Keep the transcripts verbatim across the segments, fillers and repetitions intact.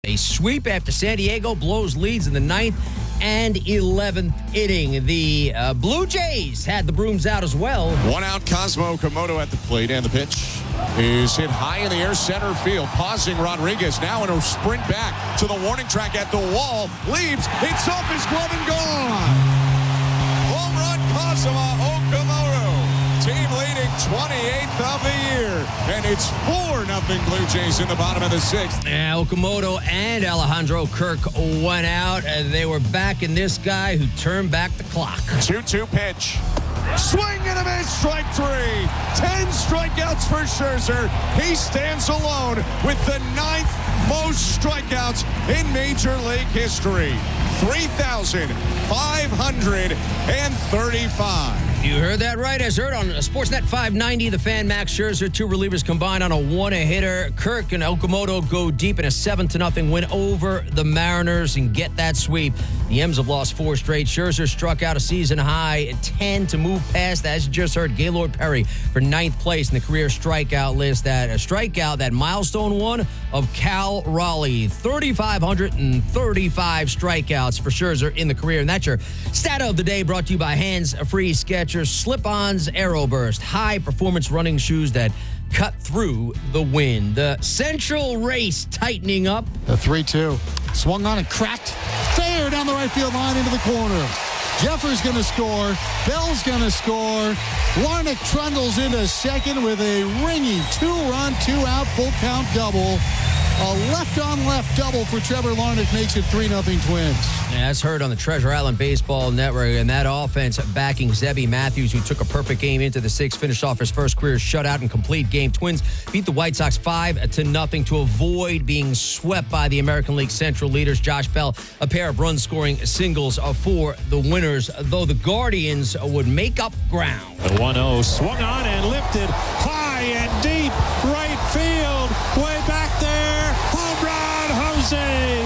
A sweep after San Diego blows leads in the ninth and eleventh inning. The uh, Blue Jays had the brooms out as well. One out, Cosmo Komodo at the plate, and the pitch is hit high in the air, center field. Pausing Rodriguez, now in a sprint back to the warning track at the wall. Leaves, it's off his glove and gone. Home run, Cosmo Okamoto. Team leading twenty-eighth of the year, and it's four nothing Blue Jays in the bottom of the sixth. Yeah, Okamoto and Alejandro Kirk went out, and they were backing this guy who turned back the clock. two two pitch. Swing and a miss, strike three. Ten strikeouts for Scherzer. He stands alone with the ninth most strikeouts in Major League history. three thousand five hundred thirty-five. You heard that right. As heard on Sportsnet five ninety, the Fan, Max Scherzer, two relievers combined on a one-hitter. Kirk and Okamoto go deep in a seven to nothing win over the Mariners and get that sweep. The M's have lost four straight. Scherzer struck out a season-high ten to move past, as you just heard, Gaylord Perry for ninth place in the career strikeout list. That a strikeout, that milestone one of Cal Raleigh. three thousand five hundred thirty-five strikeouts for Scherzer in the career. And that's your stat of the day, brought to you by Hands Free Sketchers Slip-Ons Aeroburst, high-performance running shoes that cut through the wind. The Central race tightening up. The three two. Swung on and cracked. Fair down the right field line into the corner. Jeffers going to score. Bell's going to score. Larnach trundles into second with a ringing two-run, two-out, full-count double. A left-on-left double for Trevor Larnach makes it three nothing Twins. Yeah, that's heard on the Treasure Island Baseball Network, and that offense backing Zebby Matthews, who took a perfect game into the sixth, finished off his first career shutout and complete game. Twins beat the White Sox five to nothing to avoid being swept by the American League Central leaders. Josh Bell, a pair of run-scoring singles for the winners, though the Guardians would make up ground. The one oh swung on and lifted high and deep right field, way back there. Home run, Jose.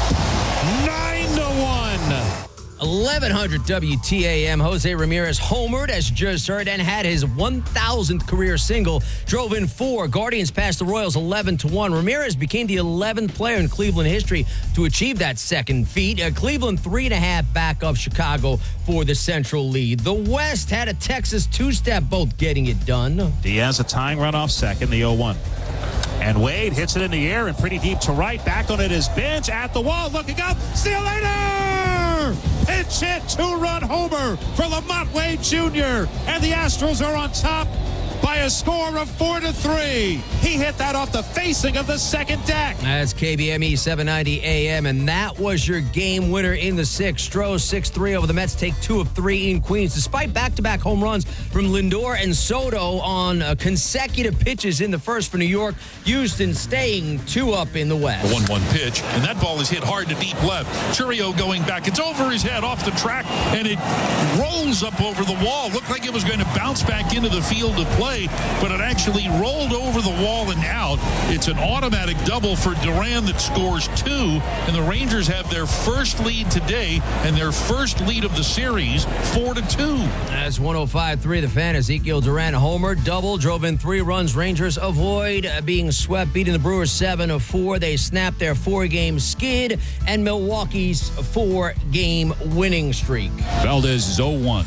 Nine to one. eleven hundred W T A M. Jose Ramirez homered, as you just heard, and had his one thousandth career single. Drove in four. Guardians passed the Royals eleven to one. Ramirez became the eleventh player in Cleveland history to achieve that second feat. Uh, Cleveland three and a half back of Chicago for the Central lead. The West had a Texas two-step, both getting it done. Diaz a tying run off second, the oh one. And Wade hits it in the air and pretty deep to right. Back on it is Bench at the wall, looking up. See you later! Pitch hit, two-run homer for Lamont Wade Junior And the Astros are on top by a score of four to three. He hit that off the facing of the second deck. That's K B M E seven ninety A M, and that was your game winner in the sixth. Stroh six three over the Mets, take two of three in Queens. Despite back-to-back home runs from Lindor and Soto on uh, consecutive pitches in the first for New York, Houston staying two up in the West. The one one pitch, and that ball is hit hard to deep left. Chourio going back. It's over his head off the track, and it rolls up over the wall. Looked like it was going to bounce back into the field to play, but it actually rolled over the wall and out. It's an automatic double for Duran that scores two, and the Rangers have their first lead today and their first lead of the series, four to two. That's one oh five three. The Fan. Ezekiel Duran homer, double, drove in three runs. Rangers avoid uh, being swept, beating the Brewers seven to four. They snap their four-game skid and Milwaukee's four-game winning streak. Valdez is oh one.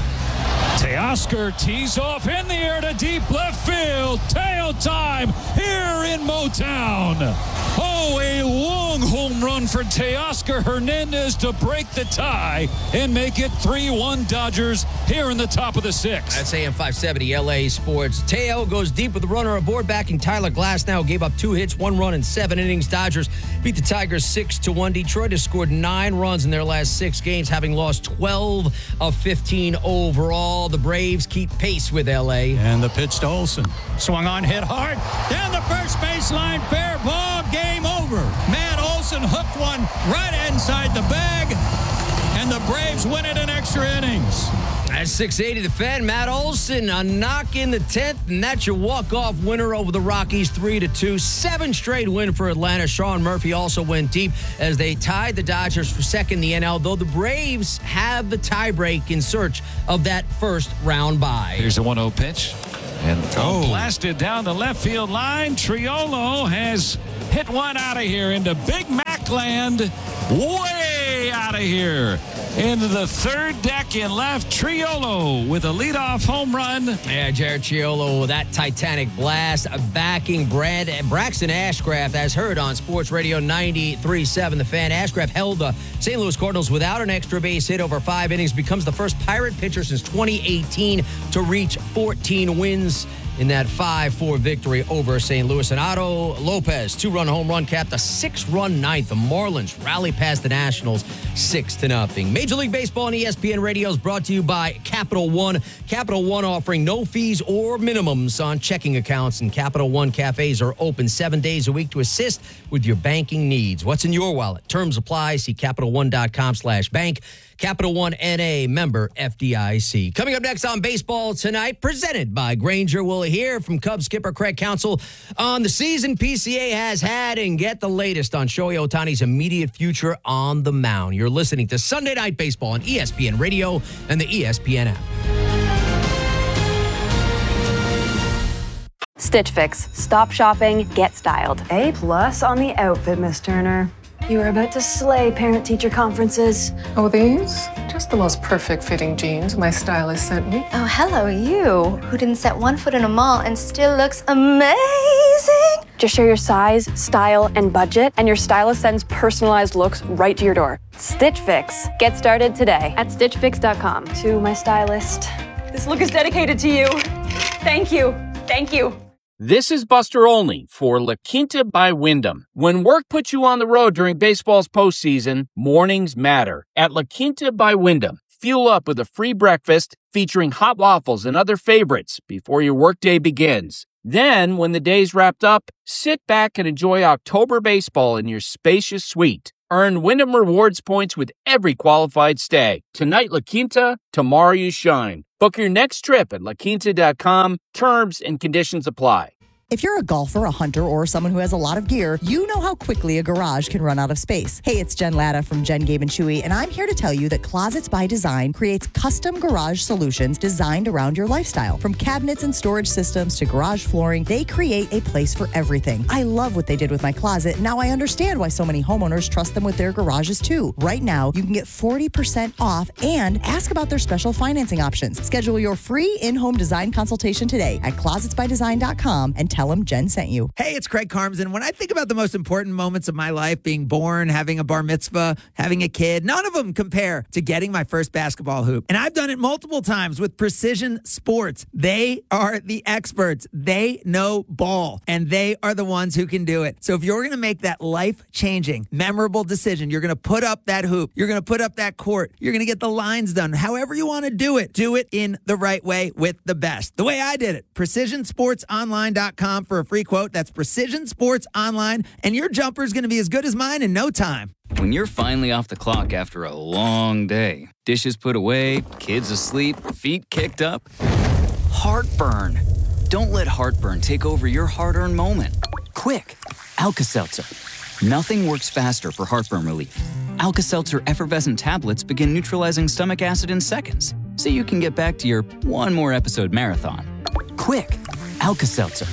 Teoscar tees off in the air to deep left field. Tail time here in Motown. Oh, a long home run for Teoscar Hernandez to break the tie and make it three one Dodgers here in the top of the sixth. That's A M five seventy L A Sports. Teo goes deep with the runner aboard, backing Tyler Glasnow. Gave up two hits, one run in seven innings. Dodgers beat the Tigers six to one. Detroit has scored nine runs in their last six games, having lost twelve of fifteen overall. The Braves keep pace with L A. And the pitch to Olsen. Swung on, hit hard. Down the first baseline, fair ball, game over. Matt Olson hooked one right inside the bag, and the Braves win it in extra innings. At six eighty, the Fan, Matt Olson, a knock in the tenth, and that's your walk-off winner over the Rockies, three to two. Seven straight win for Atlanta. Sean Murphy also went deep as they tied the Dodgers for second in the N L, though the Braves have the tiebreak in search of that first round bye. Here's the one oh pitch. And oh. blasted down the left field line. Triolo has hit one out of here into Big Mac land, way out of here. Into the third deck in left, Triolo with a leadoff home run. Yeah, Jared Triolo, that Titanic blast, backing Brad Braxton Ashcraft, as heard on Sports Radio ninety-three point seven. The Fan. Ashcraft held the Saint Louis Cardinals without an extra base hit over five innings, becomes the first Pirate pitcher since twenty eighteen to reach fourteen wins in that five four victory over Saint Louis. And Otto Lopez, two-run home run, capped a six-run ninth. The Marlins rally past the Nationals six to nothing. Major League Baseball and E S P N Radio is brought to you by Capital One. Capital One offering no fees or minimums on checking accounts, and Capital One cafes are open seven days a week to assist with your banking needs. What's in your wallet? Terms apply. See Capital One dot com slash bank. Capital One N A, member F D I C. Coming up next on Baseball Tonight, presented by Grainger, we'll hear from Cubs skipper Craig Counsell on the season P C A has had and get the latest on Shohei Ohtani's immediate future on the mound. You're listening to Sunday Night Baseball on E S P N Radio and the E S P N app. Stitch Fix. Stop shopping, get styled. A plus on the outfit, Miss Turner. You are about to slay parent-teacher conferences. Oh, these? Just the most perfect fitting jeans my stylist sent me. Oh, hello, you, who didn't set one foot in a mall and still looks amazing. Just share your size, style, and budget, and your stylist sends personalized looks right to your door. Stitch Fix. Get started today at stitch fix dot com. To my stylist, this look is dedicated to you. Thank you. Thank you. This is Buster Olney for La Quinta by Wyndham. When work puts you on the road during baseball's postseason, mornings matter. At La Quinta by Wyndham, fuel up with a free breakfast featuring hot waffles and other favorites before your workday begins. Then, when the day's wrapped up, sit back and enjoy October baseball in your spacious suite. Earn Wyndham Rewards points with every qualified stay. Tonight, La Quinta, tomorrow you shine. Book your next trip at la quinta dot com. Terms and conditions apply. If you're a golfer, a hunter, or someone who has a lot of gear, you know how quickly a garage can run out of space. Hey, it's Jen Latta from Jen, Gabe and Chewy, and I'm here to tell you that Closets by Design creates custom garage solutions designed around your lifestyle. From cabinets and storage systems to garage flooring, they create a place for everything. I love what they did with my closet. Now I understand why so many homeowners trust them with their garages too. Right now, you can get forty percent off and ask about their special financing options. Schedule your free in-home design consultation today at closets by design dot com and tell them Jen sent you. Hey, it's Craig Karmazin. When I think about the most important moments of my life, being born, having a bar mitzvah, having a kid, none of them compare to getting my first basketball hoop. And I've done it multiple times with Precision Sports. They are the experts. They know ball, and they are the ones who can do it. So if you're going to make that life-changing, memorable decision, you're going to put up that hoop, you're going to put up that court, you're going to get the lines done, however you want to do it, do it in the right way with the best. The way I did it, precision sports online dot com for a free quote. That's Precision Sports Online, and your jumper is going to be as good as mine in no time. When you're finally off the clock after a long day, dishes put away, kids asleep, feet kicked up, heartburn. Don't let heartburn take over your hard-earned moment. Quick, Alka-Seltzer. Nothing works faster for heartburn relief. Alka-Seltzer effervescent tablets begin neutralizing stomach acid in seconds, so you can get back to your one more episode marathon. Quick, Alka-Seltzer.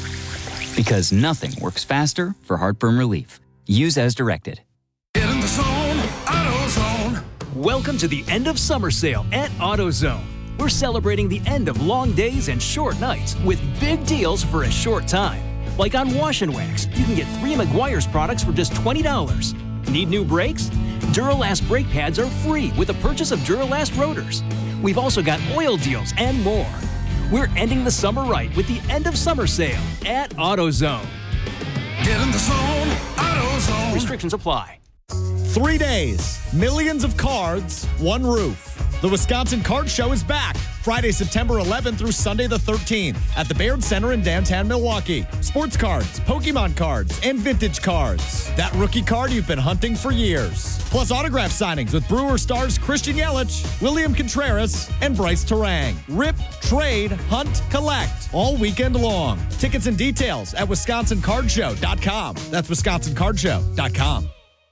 Because nothing works faster for heartburn relief. Use as directed. Get in the zone, AutoZone. Welcome to the end of summer sale at AutoZone. We're celebrating the end of long days and short nights with big deals for a short time. Like on Wash and Wax, you can get three Meguiar's products for just twenty dollars. Need new brakes? Duralast brake pads are free with the purchase of Duralast rotors. We've also got oil deals and more. We're ending the summer right with the end of summer sale at AutoZone. Get in the zone, AutoZone. Restrictions apply. Three days, millions of cards, one roof. The Wisconsin Card Show is back Friday, September eleventh through Sunday the thirteenth at the Baird Center in downtown Milwaukee. Sports cards, Pokemon cards, and vintage cards. That rookie card you've been hunting for years. Plus autograph signings with Brewer stars Christian Yelich, William Contreras, and Bryce Terang. Rip, trade, hunt, collect all weekend long. Tickets and details at wisconsin card show dot com. That's wisconsin card show dot com.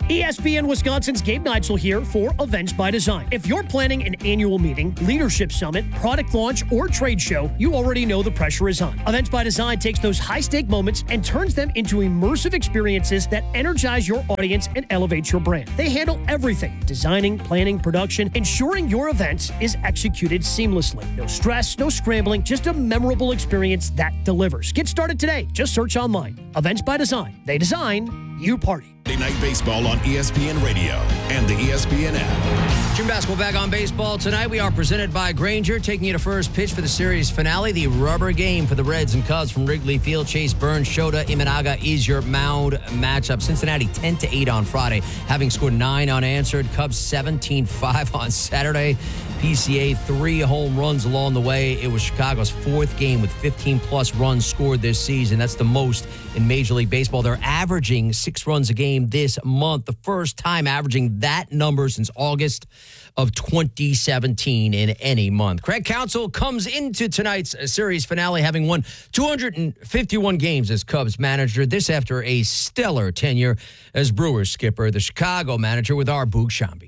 E S P N Wisconsin's Gabe Neitzel here for Events by Design. If you're planning an annual meeting, leadership summit, product launch, or trade show, you already know the pressure is on. Events by Design takes those high-stake moments and turns them into immersive experiences that energize your audience and elevate your brand. They handle everything: designing, planning, production, ensuring your event is executed seamlessly. No stress, no scrambling, just a memorable experience that delivers. Get started today. Just search online. Events by Design. They design, you party. Monday Night Baseball on E S P N Radio and the E S P N app. Jim Basketball back on baseball tonight. We are presented by Grainger, taking you to first pitch for the series finale, the rubber game for the Reds and Cubs from Wrigley Field. Chase Burns, Shota Imanaga is your mound matchup. Cincinnati ten to eight on Friday, having scored nine unanswered. Cubs seventeen five on Saturday. P C A three home runs along the way. It was Chicago's fourth game with fifteen plus runs scored this season. That's the most in Major League Baseball. They're averaging six runs a game this month, the first time averaging that number since August of twenty seventeen in any month. Craig Counsell comes into tonight's series finale having won two hundred fifty-one games as Cubs manager. This after a stellar tenure as Brewers skipper, the Chicago manager with our Boog Shambi.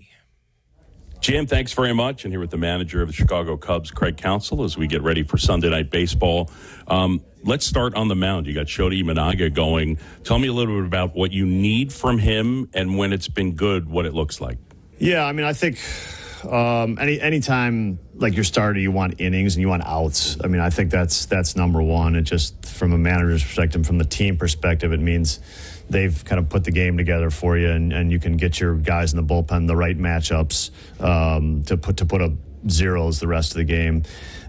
Jim, thanks very much. And here with the manager of the Chicago Cubs, Craig Counsell, as we get ready for Sunday Night Baseball. Um, let's start on the mound. You got Shota Imanaga going. Tell me a little bit about what you need from him and when it's been good, what it looks like. Yeah, I mean, I think um, any anytime like your starter, you want innings and you want outs. I mean, I think that's that's number one. It just from a manager's perspective, from the team perspective, it means they've kind of put the game together for you, and, and you can get your guys in the bullpen the right matchups um, to put to put up zeros the rest of the game.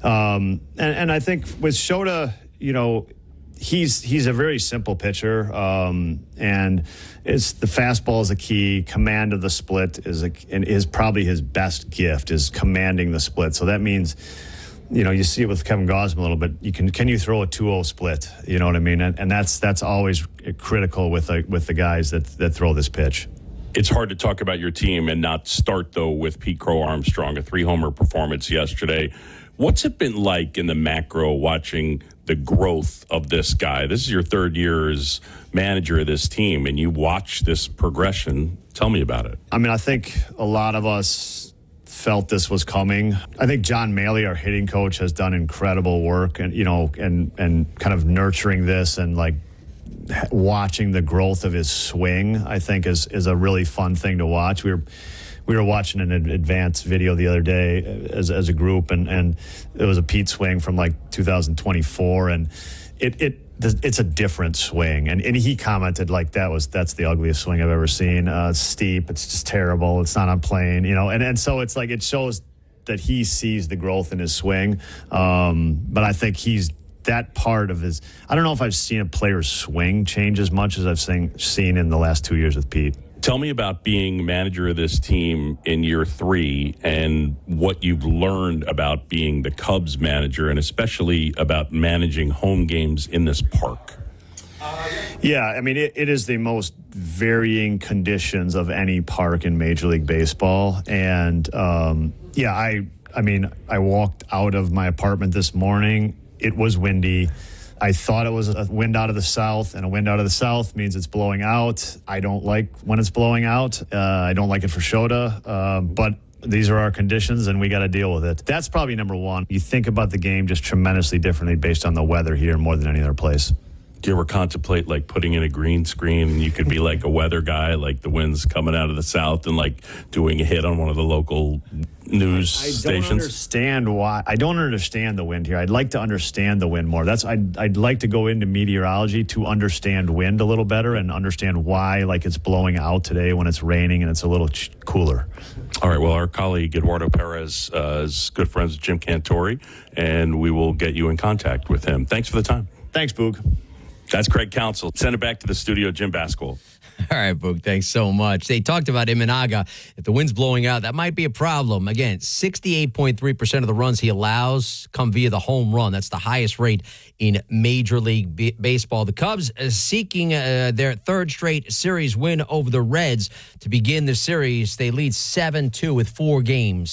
Um, and, and I think with Shota, you know, he's he's a very simple pitcher, um, and it's the fastball is a key. Command of the split is a, and is probably his best gift, is commanding the split. So that means, you know, you see it with Kevin Gausman a little bit. You can can you throw a two oh split? You know what I mean? And, and that's that's always critical with the, with the guys that that throw this pitch. It's hard to talk about your team and not start, though, with Pete Crow Armstrong, a three-homer performance yesterday. What's it been like in the macro watching the growth of this guy? This is your third year as manager of this team, and you watch this progression. Tell me about it. I mean, I think a lot of us felt this was coming. I think John Maley, our hitting coach, has done incredible work, and you know, and and kind of nurturing this and like watching the growth of his swing. I think is is a really fun thing to watch. We were we were watching an advanced video the other day as as a group, and and it was a Pete swing from like two thousand twenty-four, and it it. It's a different swing, and, and he commented like that was that's the ugliest swing I've ever seen. Uh, it's steep, it's just terrible. It's not on plane, you know. And and so it's like it shows that he sees the growth in his swing. Um, but I think he's that part of his. I don't know if I've seen a player's swing change as much as I've seen seen in the last two years with Pete. Tell me about being manager of this team in year three and what you've learned about being the Cubs manager, and especially about managing home games in this park. Yeah, I mean, it, it is the most varying conditions of any park in Major League Baseball. And, um, yeah, I, I mean, I walked out of my apartment this morning. It was windy. I thought it was a wind out of the south, and a wind out of the south means it's blowing out. I don't like when it's blowing out. Uh, I don't like it for Shota, uh, but these are our conditions, and we got to deal with it. That's probably number one. You think about the game just tremendously differently based on the weather here more than any other place. Do you ever contemplate like putting in a green screen and you could be like a weather guy, like the wind's coming out of the south, and like doing a hit on one of the local news I, I stations? don't understand why. I don't understand the wind here. I'd like to understand the wind more. That's I'd, I'd like to go into meteorology to understand wind a little better and understand why like it's blowing out today when it's raining and it's a little ch- cooler. All right, well, our colleague Eduardo Perez uh, is good friends with Jim Cantore, and we will get you in contact with him. Thanks for the time. Thanks, Boog. That's Craig Counsell. Send it back to the studio, Jim Basketball. All right, Boog, thanks so much. They talked about Imanaga. If the wind's blowing out, that might be a problem. Again, sixty-eight point three percent of the runs he allows come via the home run. That's the highest rate in Major League B- Baseball. The Cubs are seeking uh, their third straight series win over the Reds to begin the series. They lead seven two with four games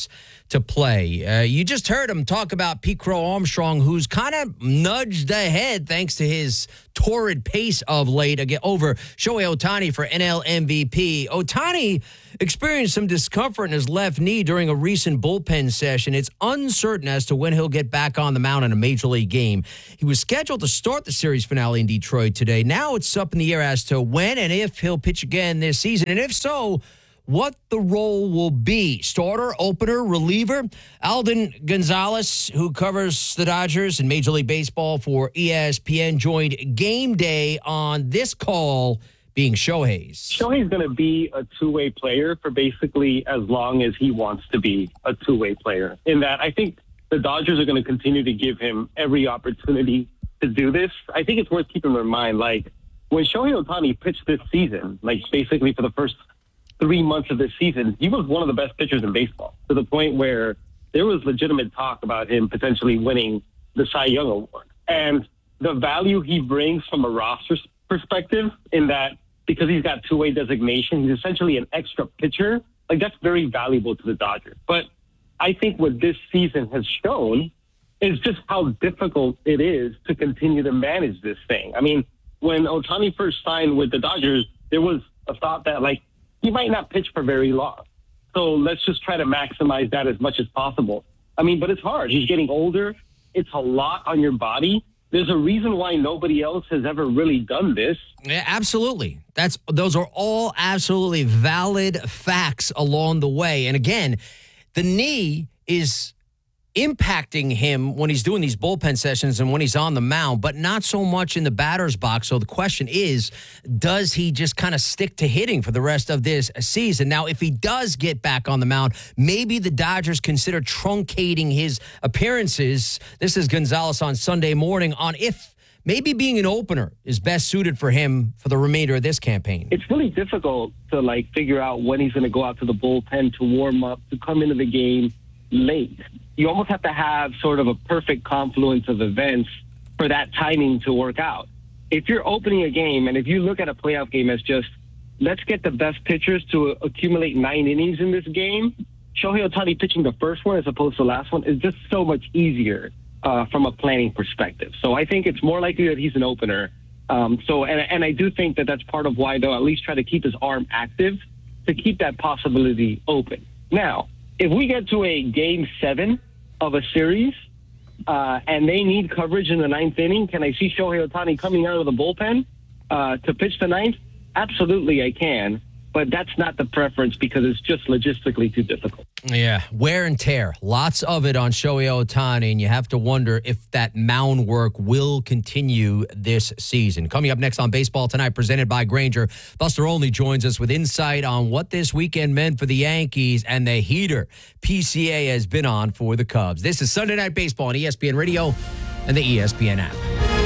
to play. Uh, you just heard him talk about Pete Crow Armstrong, who's kind of nudged ahead thanks to his torrid pace of late again over Shohei Ohtani for N L M V P. Ohtani experienced some discomfort in his left knee during a recent bullpen session. It's uncertain as to when he'll get back on the mound in a major league game. He was scheduled to start the series finale in Detroit today. Now it's up in the air as to when and if he'll pitch again this season. And if so, what the role will be. Starter, opener, reliever. Alden Gonzalez, who covers the Dodgers in Major League Baseball for E S P N, joined Game Day on this call being Shohei's. Shohei's going to be a two-way player for basically as long as he wants to be a two-way player. In that, I think the Dodgers are going to continue to give him every opportunity to do this. I think it's worth keeping in mind, like, when Shohei Ohtani pitched this season, like basically for the first three months of this season, he was one of the best pitchers in baseball, to the point where there was legitimate talk about him potentially winning the Cy Young Award. And the value he brings from a roster perspective, in that because he's got two-way designation, he's essentially an extra pitcher, like that's very valuable to the Dodgers. But I think what this season has shown is just how difficult it is to continue to manage this thing. I mean, when Ohtani first signed with the Dodgers, there was a thought that, like, he might not pitch for very long. So let's just try to maximize that as much as possible. I mean, but it's hard. He's getting older. It's a lot on your body. There's a reason why nobody else has ever really done this. Yeah, absolutely. That's those are all absolutely valid facts along the way. And again, the knee is impacting him when he's doing these bullpen sessions and when he's on the mound, but not so much in the batter's box. So the question is, does he just kind of stick to hitting for the rest of this season? Now, if he does get back on the mound, maybe the Dodgers consider truncating his appearances. This is Gonzalez on Sunday morning on if maybe being an opener is best suited for him for the remainder of this campaign. It's really difficult to, like, figure out when he's going to go out to the bullpen to warm up, to come into the game late. You almost have to have sort of a perfect confluence of events for that timing to work out. If you're opening a game, and if you look at a playoff game as just, let's get the best pitchers to accumulate nine innings in this game, Shohei Ohtani pitching the first one as opposed to the last one is just so much easier uh, from a planning perspective. So I think it's more likely that he's an opener. Um, so, and, and I do think that that's part of why they'll at least try to keep his arm active to keep that possibility open. Now, if we get to a game seven of a series uh, and they need coverage in the ninth inning, can I see Shohei Ohtani coming out of the bullpen uh, to pitch the ninth? Absolutely, I can. But that's not the preference because it's just logistically too difficult. Yeah, wear and tear. Lots of it on Shohei Ohtani, and you have to wonder if that mound work will continue this season. Coming up next on Baseball Tonight, presented by Grainger, Buster Olney joins us with insight on what this weekend meant for the Yankees and the heater P C A has been on for the Cubs. This is Sunday Night Baseball on E S P N Radio and the E S P N app.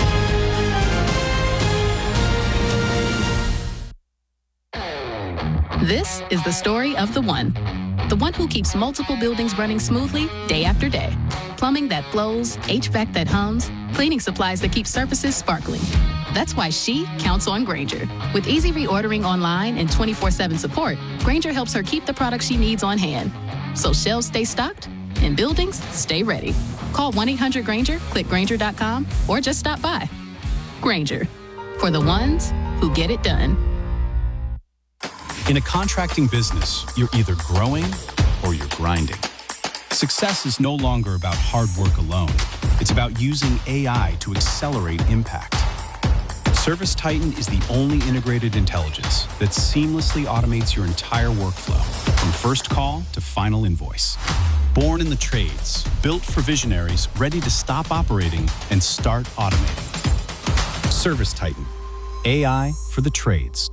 This is the story of the one. The one who keeps multiple buildings running smoothly day after day. Plumbing that flows, H V A C that hums, cleaning supplies that keep surfaces sparkling. That's why she counts on Grainger. With easy reordering online and twenty-four seven support, Grainger helps her keep the products she needs on hand. So shelves stay stocked and buildings stay ready. Call one eight hundred Grainger, click Grainger dot com, or just stop by. Grainger, for the ones who get it done. In a contracting business, you're either growing or you're grinding. Success is no longer about hard work alone. It's about using A I to accelerate impact. ServiceTitan is the only integrated intelligence that seamlessly automates your entire workflow, from first call to final invoice. Born in the trades, built for visionaries ready to stop operating and start automating. ServiceTitan, A I for the trades.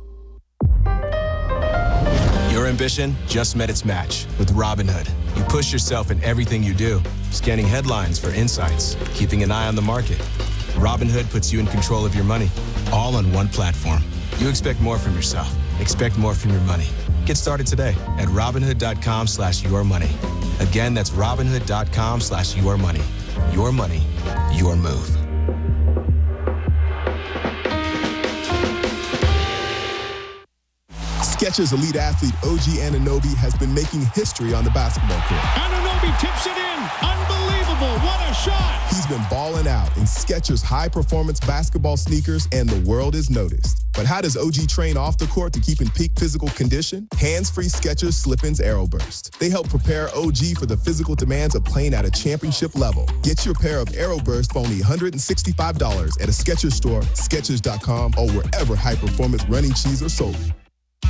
Your ambition just met its match with Robinhood. You push yourself in everything you do, scanning headlines for insights, keeping an eye on the market. Robinhood puts you in control of your money, all on one platform. You expect more from yourself. Expect more from your money. Get started today at Robinhood.com slash your money. Again, that's Robinhood.com slash your money. Your money, your move. Skechers elite athlete O G Anunoby has been making history on the basketball court. Anunoby tips it in. Unbelievable. What a shot. He's been balling out in Skechers high-performance basketball sneakers, and the world is noticed. But how does O G train off the court to keep in peak physical condition? Hands-free Skechers Slip-ins AeroBurst. They help prepare O G for the physical demands of playing at a championship level. Get your pair of AeroBurst for only one hundred sixty-five dollars at a Skechers store, Skechers dot com, or wherever high-performance running shoes are sold.